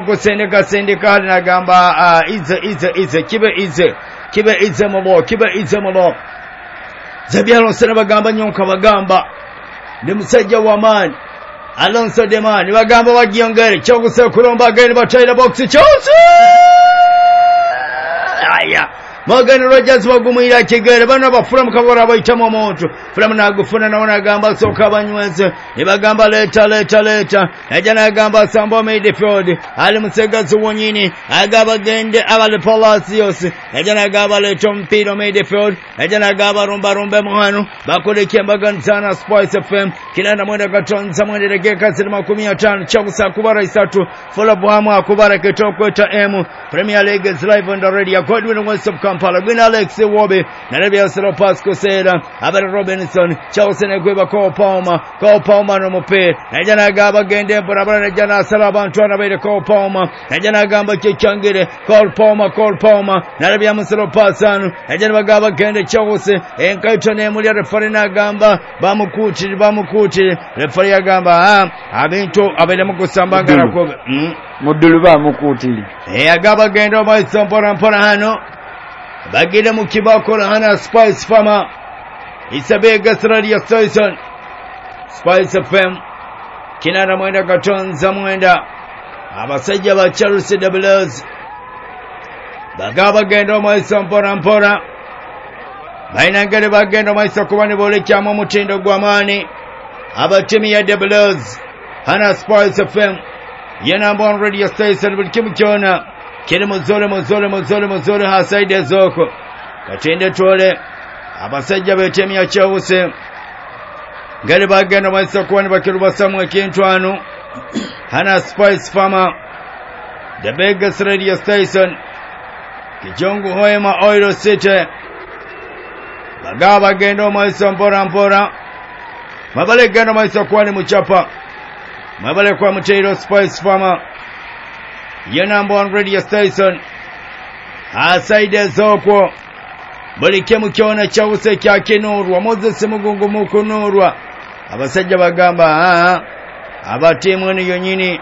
kusendeka nagamba ize kibe ize mulo Zabiano sena bagamba nyonka bagamba ndi musajja wa man Alonso de man bagamba bagiyongere cyo gusekuromba gari batayira box cyose aya Morgan Rogers bagumira kigere bano bafura mukabora bayitamo omuntu fura nagufuna naona gamba soka banywenze nibagamba leta ejana gamba sambo midfield ali musegazi wonyini agaba gende abale Palacios ejana gaba leto mpiro midfield ejana gaba rumba muhanu bakole kembaga sana Spice FM kinanda mwenda gatonza mwende regeka 15 chagusa kubara isatu full buhamu akubara kitoko ta M Premier League is live on the radio Godwin West of Kampala Gwin Alex Wobe Narabia Selo Pasco Seda Abel Robinson Chelsea Negweba Cole Palmer no mupe Najana Gaba Gende Barabara Najana Salaban Twana Bede Cole Palmer Najana Gamba Chichangire Cole Palmer Narabia Muselo Pasanu Najana Gaba Gende Chelsea Enkaitone Mulia Refarina Gamba Bamukuti Refaria Gamba Abinto Abele Mukusambanga Rakobe Muduluba Mukutili Agaba Gende Maiso Mpora hano Bagide mukibako hana Spice Farmer Isabega Radio Station Spice FM Kinara mwenda katonza mwenda abasajja ba Chelsea the Blues bagaba gendo maiso mpora bainangere bagendo maiso kubani bole kyamo mutindo gwamani abatimi ya the Blues hana Spice FM Yenambon Radio Station bikimukyona kiri muzole hasaide zoko katende tole abasajja betemi ya Chelsea ngale bagenda maiso kwani bakiruba samwe kintwano hana Spice Farmer the Vegas Radio Station Kijongo Hoema Oil City bagaba gendo maiso mpora mabale gendo maiso kwani muchapa mabale kwa mutairo Spice Farmer Number 1 Radio Station asaide zoko bulike mukyona Chelsea kyakenurwa Moses Mugungu mukunurwa abasajja bagamba abatimu ni yonyini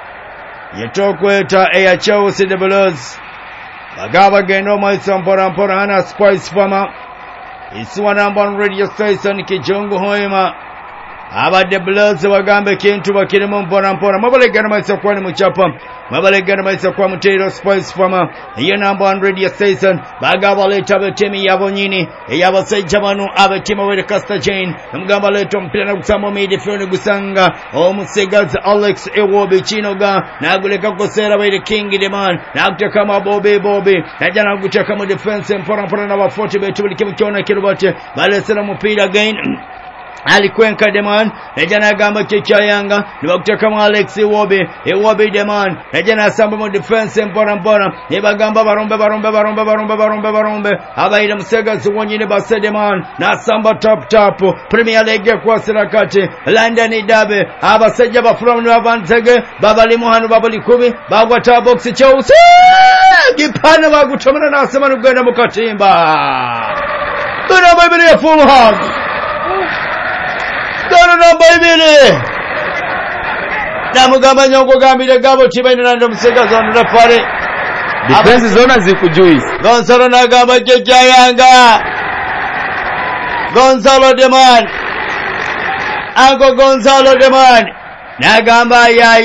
yetokweta eya Chelsea the Blues bagaba gendo maiso mpora hana Spice Farmer isiwa Number 1 Radio Station Kijongo Hoema abadde Blues bagambe kintu bakirimo mpora mabalegana maiso kwani muchapa mabalegana maiso kwa mutero Spice Farmer ye Number 1 Radio Station bagaba leta betemi yabonyini eyabasajja bano abetima wele Casta Jane mugamba leto mpira na kusamo midfield gusanga omusegazi Alex Ewobe Chinoga naguleka kosera wele King the man nakuteka mabobe najana kuteka mu defense mpora na ba 40 betu bikimukyona kirubate balesera mupira again alikwenka deman ejana gamba chichayanga nibakuteka mu Alex Ewobe deman ejana samba mu defense mpora nebagamba barombe abaira musegazi wonyine base deman na samba top Premier League kwa sirakati London Derby abasajja bafuramu n'abanzege babali muhanu babali kubi bagwata box Chelsea gipana bagutomana nasema nugenda mukatimba tuna baibili ya Fulham Dona baibili namugamba nyongo gambire gabo tibaina ndo musegazi ono refari defense zona zikujuice Gonzalo nagamba jejayanga Gonzalo Deman Ango Gonzalo Deman nagamba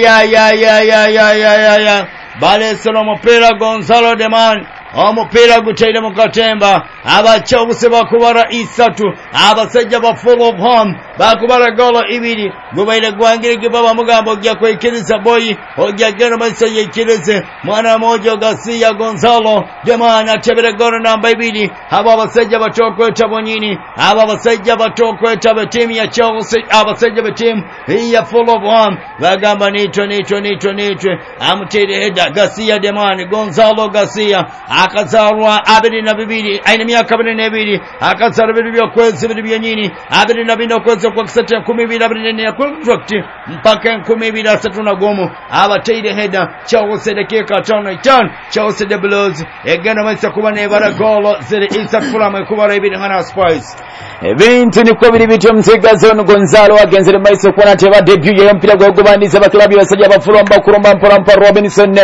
ya bale solo mupira Gonzalo Deman omupira guteire mukatemba abachobuse bakubara isatu abasajja ba Fulham bakubara golo ibiri gubaire gwangire gibaba mugambo gya kwekiriza boyi ogya geno maiso yekirize mwana mojo Garcia Gonzalo Demana tebere golo namba ibiri aba basajja batokweta bonyini aba basajja batokweta betimu ya Chelsea abasajja betimu ya Fulham bagamba nitwe amutere heda Garcia Demana Gonzalo Garcia akazarwa abiri na bibiri aina myaka 22 akazarwa bibiri kwezi bibiri nyini abiri na bino kwezi kwa kisata 12 ya contract mpaka 12 na gomo abateire heda Chelsea dakika 5 Chelsea the Blues egana maisa kuba nebara golo ziri isa Fulham kuba ibiri hana Spice ebintu niko biri bityo musegazi ono Gonzalo agenzere maisa kuba nateba debut ya mpira gwa kubandiza ba club y'abasajja ba Fulham bakuromba mpora Robinson